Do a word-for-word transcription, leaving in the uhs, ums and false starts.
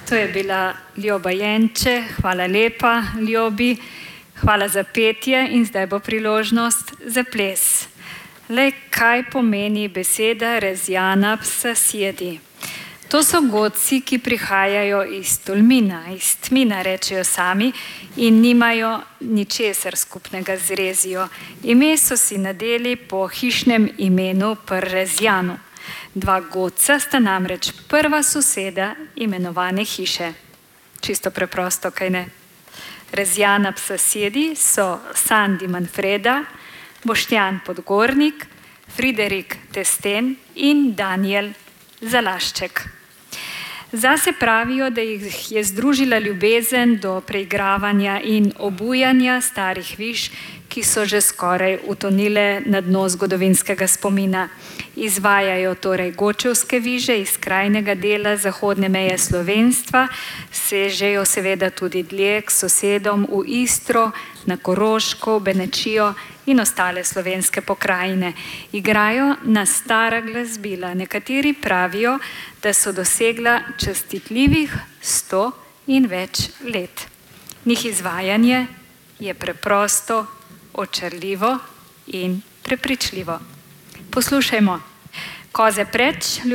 To je bila Ljoba Jenče, hvala lepa Ljobi, hvala za petje in zdaj bo priložnost za ples. Le kaj pomeni beseda Rezjana psa sjedi? To so godci, ki prihajajo iz Tolmina, iz Tmina rečejo sami in nimajo ničesar skupnega z Rezijo. Ime so si nadeli po hišnem imenu pr Rezjanu. Dva godca sta namreč prva soseda imenovane hiše. Čisto preprosto, kaj ne? Rezjana psa sjedi so Sandi Manfreda, Boštjan Podgornik, Friderik Testen in Danijel Zalašček. Zase pravijo, da jih je združila ljubezen do preigravanja in obujanja starih viž, ki so že skoraj utonile na dno zgodovinskega spomina. Izvajajo torej gočevske viže iz krajnega dela zahodne meje slovenstva, sežejo seveda tudi dlje k sosedom v Istro, na Koroško, Benečijo in ostale slovenske pokrajine. Igrajo na stara glasbila. Nekateri pravijo, da so dosegla častitljivih sto in več let. Njih izvajanje je preprosto, očarljivo in prepričljivo. Poslušajmo. Koze preč,